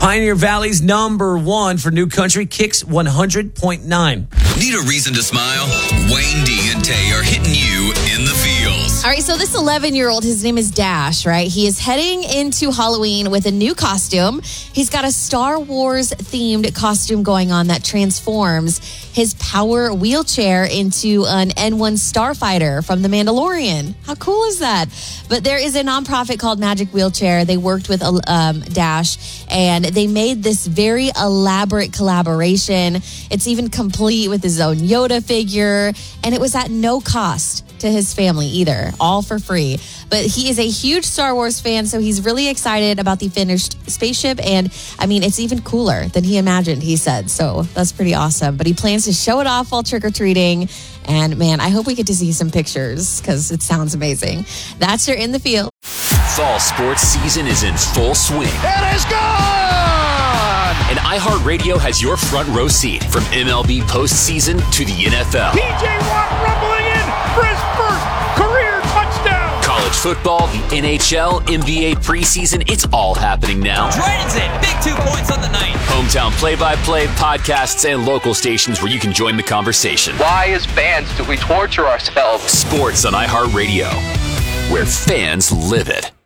Pioneer Valley's number one for new country, Kicks 100.9. Need a reason to smile? Wayne D and Tay are hitting you in the feels. All right, so this 11-year-old, his name is Dash, right? He is heading into Halloween with a new costume. He's got a Star Wars-themed costume going on that transforms his power wheelchair into an N1 starfighter from The Mandalorian. How cool is that? But there is a nonprofit called Magic Wheelchair. They worked with Dash, and they made this very elaborate collaboration. It's even complete with his own Yoda figure, and it was at no cost to his family either, all for free. But he is a huge Star Wars fan, so he's really excited about the finished spaceship. And I mean, it's even cooler than he imagined, he said. So that's pretty awesome. But he plans to show it off while trick-or-treating. And man, I hope we get to see some pictures because it sounds amazing. That's your In the Field. Fall sports season is in full swing. It is gone! And iHeartRadio has your front row seat from MLB postseason to the NFL. P.J. Watt rumbling in for his first career touchdown. College football, the NHL, NBA preseason, it's all happening now. Dragons in, big 2 points on the night. Hometown play-by-play, podcasts, and local stations where you can join the conversation. Why, as fans, do we torture ourselves? Sports on iHeartRadio, where fans live it.